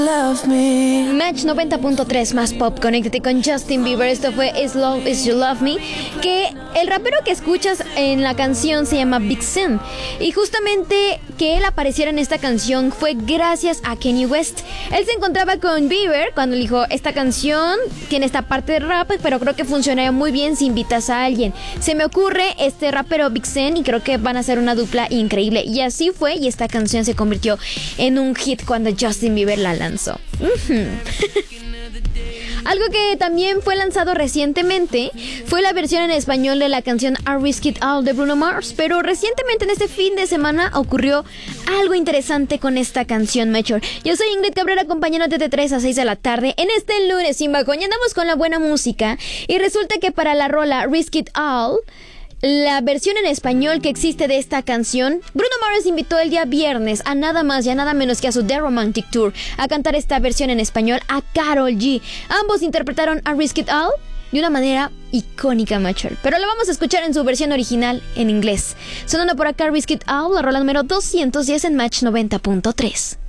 love me. Match 90.3 más pop, conéctate con Justin Bieber. Esto fue As Long As You Love Me, que el rapero que escuchas en la canción se llama Big Sean, y justamente que él apareciera en esta canción fue gracias a Kanye West. Él se encontraba con Bieber cuando le dijo: esta canción tiene esta parte de rap, pero creo que funcionaría muy bien si invitas a alguien. Se me ocurre este rapero Big Sean y creo que van a ser una dupla increíble, y así fue, y esta canción se convirtió en un hit cuando Justin Bieber la lanzó. Algo que también fue lanzado recientemente fue la versión en español de la canción I Risk It All de Bruno Mars, pero recientemente en este fin de semana ocurrió algo interesante con esta canción, Major. Yo soy Ingrid Cabrera, acompañándote de 3 a 6 de la tarde en este lunes sin bajón, y andamos con la buena música, y resulta que para la rola Risk It All, la versión en español que existe de esta canción, Bruno Mars invitó el día viernes a nada más y a nada menos que a su The Romantic Tour a cantar esta versión en español a Karol G. Ambos interpretaron a Risk It All de una manera icónica, macho. Pero lo vamos a escuchar en su versión original en inglés. Sonando por acá Risk It All, la rola número 210 en Match 90.3.